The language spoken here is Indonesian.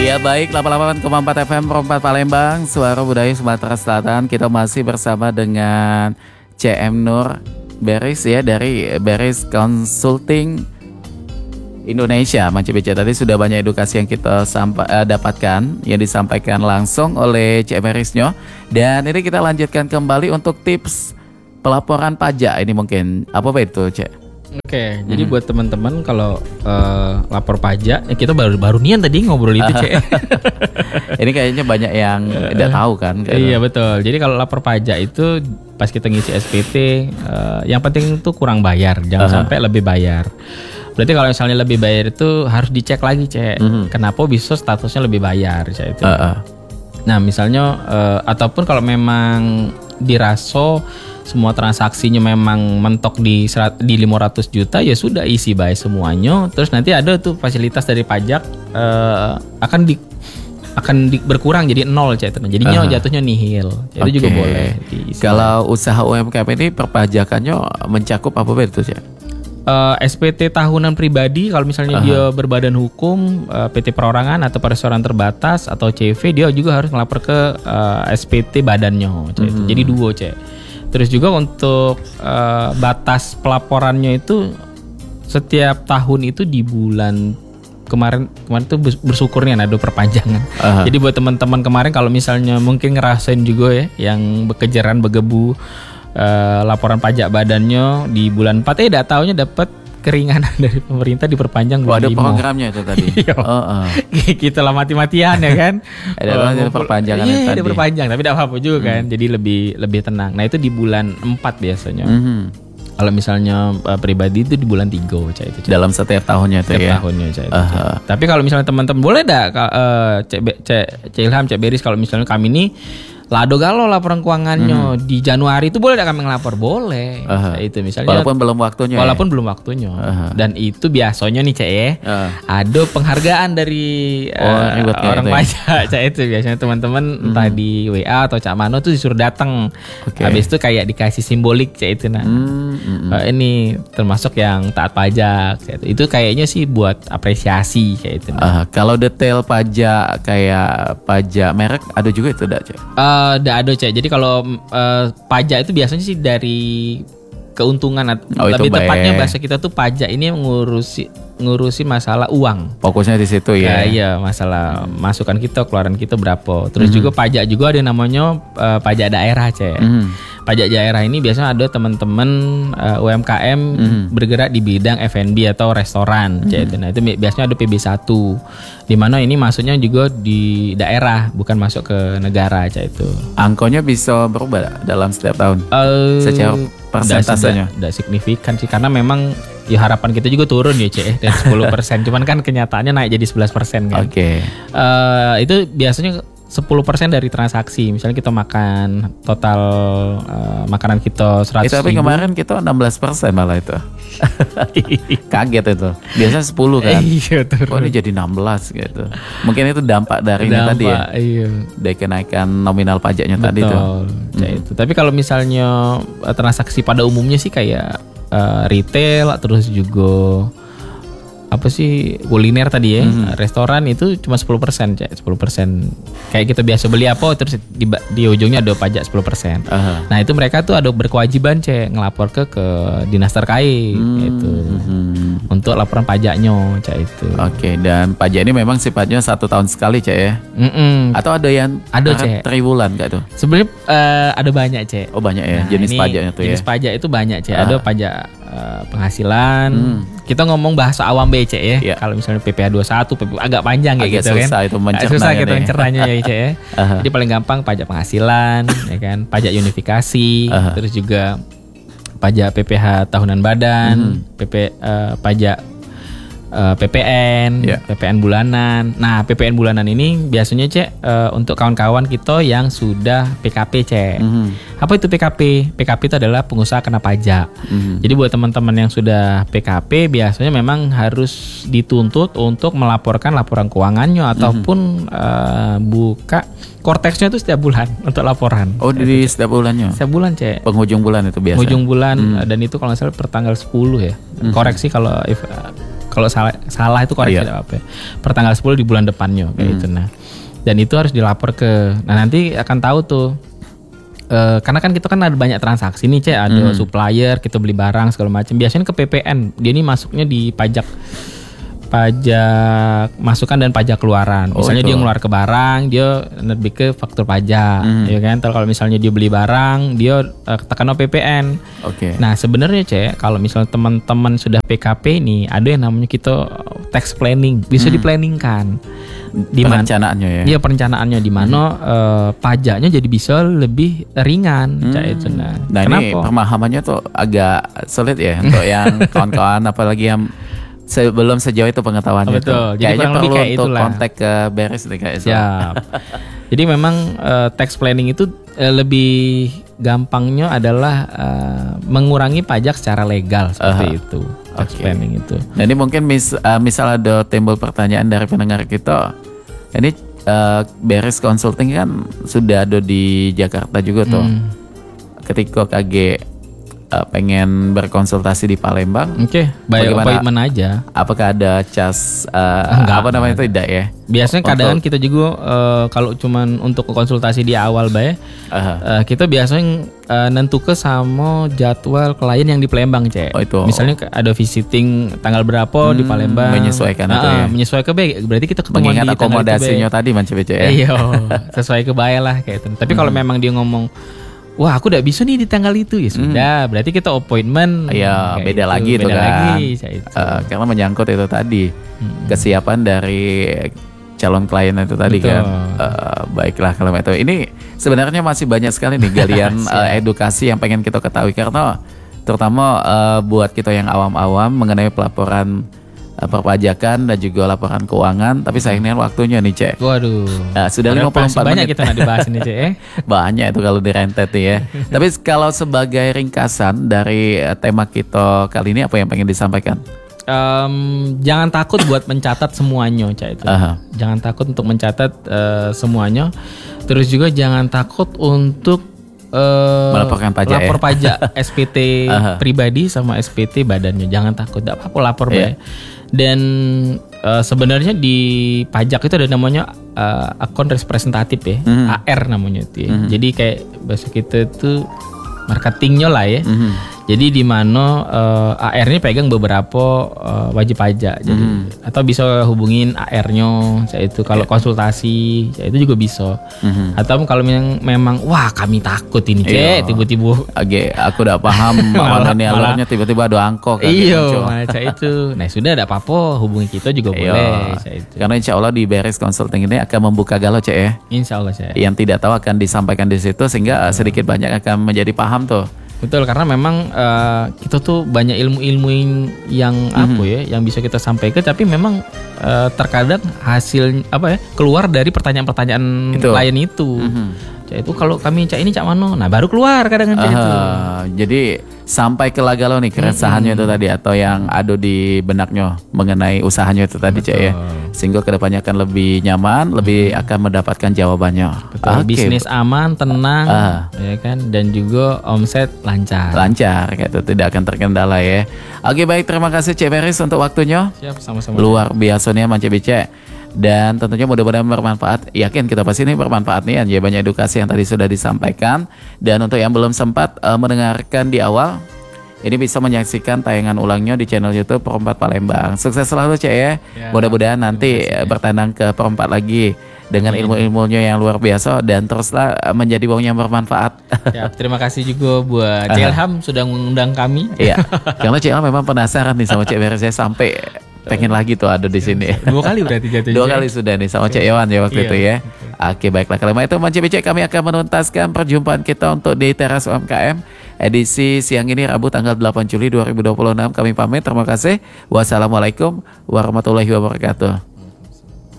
Ya baik, 88,4 FM Perempat Palembang, Suara Budaya Sumatera Selatan. Kita masih bersama dengan CM Nur Beris ya, dari Beris Consulting Indonesia. Manci BC tadi sudah banyak edukasi yang kita dapatkan, yang disampaikan langsung oleh CM Berisnya. Dan ini kita lanjutkan kembali untuk tips pelaporan pajak. Ini mungkin apa itu, Cek? Oke, jadi buat teman-teman kalau lapor pajak, kita baru nian tadi ngobrol itu, Cek. Ini kayaknya banyak yang tidak tahu kan? Iya betul. Jadi kalau lapor pajak itu pas kita ngisi SPT, yang penting itu kurang bayar, jangan sampai lebih bayar. Berarti kalau misalnya lebih bayar itu harus dicek lagi, Cek. Kenapa bisa statusnya lebih bayar, Cek itu. Nah misalnya ataupun kalau memang diraso semua transaksinya memang mentok di 500 juta, ya sudah isi baik semuanya. Terus nanti ada tuh fasilitas dari pajak akan berkurang jadi 0, Cek. Jadinya jatuhnya nihil. Itu juga boleh diisi. Kalau usaha UMKM ini perpajakannya mencakup apa itu, Cek? SPT tahunan pribadi kalau misalnya dia berbadan hukum, PT perorangan atau perseroan terbatas atau CV, dia juga harus melapor ke SPT badannya, Cek. Jadi 2, Cek. Terus juga untuk batas pelaporannya itu setiap tahun itu di bulan kemarin tuh bersyukurnya ada perpanjangan. Jadi buat teman-teman kemarin kalau misalnya mungkin ngerasain juga ya yang bekejaran begebu laporan pajak badannya di bulan 4 tidak taunya dapat keringanan dari pemerintah diperpanjang. Ada programnya itu tadi. Kita lah mati-matian ya kan. Ada perpanjangan tadi. Ada perpanjang tapi tidak apa-apa juga kan. Jadi lebih tenang. Nah itu di bulan 4 biasanya. Kalau misalnya pribadi itu di bulan 3, Cak, itu. Dalam setiap tahunnya itu ya. Setiap tahunnya, Cak, itu. Tapi kalau misalnya teman-teman boleh Cek Ilham, Cek Beris, kalau misalnya kami ini lado galau laporan keuangannya di Januari itu boleh kami ngelapor? Boleh. Itu misalnya walaupun belum waktunya. Belum waktunya. Dan itu biasanya nih, Cek ya. Ada penghargaan dari orang pajak, Cek, itu biasanya teman-teman entah di WA atau Cak Mano tuh disuruh datang. Habis itu kayak dikasih simbolik, Cek, itu ini termasuk yang taat pajak, Cek, itu kayaknya sih buat apresiasi kayak itu. Kalau detail pajak kayak pajak merek ada juga itu enggak, Cek? Ada, Cek. Jadi kalau pajak itu biasanya sih dari keuntungan, lebih tepatnya bahasa kita tuh pajak ini ngurusi masalah uang. Fokusnya di situ ya. Iya, masalah masukan kita, keluaran kita berapa. Terus juga pajak juga ada namanya pajak daerah, Cek. Pajak daerah ini biasanya ada teman-teman UMKM bergerak di bidang F&B atau restoran, Cek. Nah itu biasanya ada PB1, di mana ini masuknya juga di daerah, bukan masuk ke negara, Cek, itu. Angkonya bisa berubah dalam setiap tahun? Secara persentasenya? Tidak signifikan sih, karena memang ya harapan kita juga turun ya, Cek, dari 10%. Cuman kan kenyataannya naik jadi 11% kan. Itu biasanya 10% dari transaksi. Misalnya kita makan total makanan kita 100 tapi ribu. Kemarin kita 16% malah itu. Kaget itu. Biasanya 10 kan. Iya, oh ini jadi 16 gitu. Mungkin itu dampak dari ini tadi ya. Iya. Dari kenaikan nominal pajaknya. Betul, tadi itu. Itu. Tapi kalau misalnya transaksi pada umumnya sih kayak retail, terus juga apa sih kuliner tadi ya, restoran itu cuma 10%, Cek, 10%. Kayak kita biasa beli apa terus di ujungnya ada pajak 10%. Nah itu mereka tuh ada berkewajiban, Cek, ngelapor ke dinas terkait itu untuk laporan pajaknya, Cek, itu. Dan pajak ini memang sifatnya 1 tahun sekali, Cek, ya. Atau ada yang Cek, triwulan gak tuh? Sebenarnya ada banyak, Cek. Oh banyak ya, jenis pajaknya tuh ya. Jenis pajak itu banyak, Cek. Ada pajak penghasilan. Kita ngomong bahasa awam BC ya. Kalau misalnya PPh 21, agak panjang kayak gitu kan. Susah itu mencernanya. Susah kita mencernanya ya, Cek, ya. Jadi paling gampang pajak penghasilan, ya kan, pajak unifikasi, terus juga pajak PPh tahunan badan, pajak PPN, PPN bulanan. Nah, PPN bulanan ini biasanya, Cek, untuk kawan-kawan kita yang sudah PKP, Cek. Apa itu PKP? PKP itu adalah pengusaha kena pajak. Jadi buat teman-teman yang sudah PKP biasanya memang harus dituntut untuk melaporkan laporan keuangannya ataupun buka korteksnya itu setiap bulan untuk laporan. Oh, di setiap bulannya? Setiap bulan, Cek. Penghujung bulan itu biasa? Penghujung bulan, dan itu kalau nggak salah per tanggal 10 ya. Koreksi kalau Kalau salah itu koreksi tidak apa-apa. Pertanggal 10 di bulan depannya kayak gitu. Nah, dan itu harus dilapor ke. Nah, nanti akan tahu tuh. Karena kan kita kan ada banyak transaksi nih, Cek, ada supplier, kita beli barang segala macam. Biasanya ke PPN. Dia ini masuknya di pajak masukan dan pajak keluaran. Misalnya dia ngeluar ke barang, dia nerbit ke faktur pajak, ya kan. Kalau misalnya dia beli barang, dia tekan PPN. Oke. Nah, sebenarnya, Cek, kalau misalnya teman-teman sudah PKP nih, ada yang namanya kita tax planning, bisa diplanningkan. Di perencanaannya ya. Iya, perencanaannya di mana pajaknya jadi bisa lebih ringan, Cek itu. Nah, ini pemahamannya tuh agak sulit ya untuk yang kawan-kawan, apalagi yang belum sejauh itu pengetahuannya. Betul. Jadi kayaknya perlu kayak untuk itulah. kontak ke Beres nih kayak itu. Siap. Jadi memang tax planning itu lebih gampangnya adalah mengurangi pajak secara legal seperti itu. Tax planning itu. Nah, ini mungkin misal ada timbul pertanyaan dari pendengar kita. Ini Beres Consulting kan sudah ada di Jakarta juga tuh. Ketika KG pengen berkonsultasi di Palembang, bayar appointment aja. Apakah ada cas apa namanya itu tidak ya? Biasanya kadang kita juga kalau cuman untuk konsultasi di awal kita biasanya nentuke sama jadwal klien yang di Palembang, Cek. Misalnya ada visiting tanggal berapa di Palembang. Menyesuaikan itu ya. Menyesuaikan berarti kita ketemuan mengingat di akomodasinya tadi Mas Cek ya. Iya, sesuai kebaya lah kayak itu. Tapi kalau memang dia ngomong, wah aku udah bisa nih di tanggal itu, ya sudah. Berarti kita appointment. Iya, beda itu. lagi itu beda kan. Lagi, karena menyangkut itu tadi kesiapan dari calon klien itu tadi. Betul. Kan. Baiklah kalau itu. Ini sebenarnya masih banyak sekali nih galian edukasi yang pengen kita ketahui, karena terutama buat kita yang awam-awam mengenai pelaporan perpajakan dan juga laporan keuangan. Tapi sayangnya waktunya nih, Cek. Waduh. Sudah 54 menit. Banyak kita dibahas ini, Cek. Banyak itu kalau direntet ya. Tapi kalau sebagai ringkasan dari tema kita kali ini, apa yang pengen disampaikan? Jangan takut buat mencatat semuanya, Cek itu. Jangan takut untuk mencatat semuanya. Terus juga jangan takut untuk melaporkan pajak, lapor pajak SPT pribadi sama SPT badannya. Jangan takut, tidak apa-apa lapor ya. Dan sebenarnya di pajak itu ada namanya akun representatif ya, AR namanya itu ya. Jadi kayak bahasa kita itu marketingnya lah ya. Jadi di mana AR ini pegang beberapa wajib pajak. Jadi atau bisa hubungin AR-nya, saya itu kalau konsultasi, saya itu juga bisa. Atau kalau memang wah kami takut ini, Cek, tiba-tiba aku udah paham mana nih alurnya, tiba-tiba ada angkok kan. Iya, saya itu. Nah, sudah ada apa-apa hubungi kita juga boleh, saya itu. Karena insya Allah di Beres Consulting ini akan membuka galau, Cek ya. Insya Allah, Cek. Yang tidak tahu akan disampaikan di situ, sehingga sedikit banyak akan menjadi paham tuh. Betul, karena memang kita tuh banyak ilmu-ilmu yang yang bisa kita sampaikan, tapi memang terkadang hasil keluar dari pertanyaan-pertanyaan klien itu. Itu kalau kami cak ini cak mano, nah baru keluar kadang-kadang itu. Jadi sampai ke lagalau nih keresahannya itu tadi, atau yang ada di benaknya mengenai usahanya itu tadi, Cak ya. Sehingga kedepannya akan lebih nyaman, lebih akan mendapatkan jawabannya. Betul. Bisnis aman, tenang, ya kan, dan juga omset lancar. Lancar, kayak itu tidak akan terkendala ya. Oke, baik, terima kasih Cek Beres untuk waktunya. Siap, sama-sama. Luar biasanya Mance Bice. Dan tentunya mudah-mudahan bermanfaat. Yakin kita pasti ini bermanfaat nih, ya, banyak edukasi yang tadi sudah disampaikan. Dan untuk yang belum sempat mendengarkan di awal, ini bisa menyaksikan tayangan ulangnya di channel YouTube Perempat Palembang. Sukses selalu, Cek ya. Mudah-mudahan nanti bertandang ke Perempat lagi dengan ilmu-ilmunya yang luar biasa, dan teruslah menjadi wong yang bermanfaat. Ya, terima kasih juga buat Cek Ilham sudah mengundang kami. Iya, karena Cek Ilham memang penasaran nih sama Cek Beres, saya sampai pengen lagi tuh ada di sini. 2 kali berarti jatuhnya. 2 kali sudah nih sama Cek Iwan ya waktu itu ya. Oke, baiklah, kalau itu Mance Bice, kami akan menuntaskan perjumpaan kita untuk di Teras UMKM edisi siang ini Rabu tanggal 8 Juli 2026. Kami pamit, terima kasih. Wassalamualaikum warahmatullahi wabarakatuh.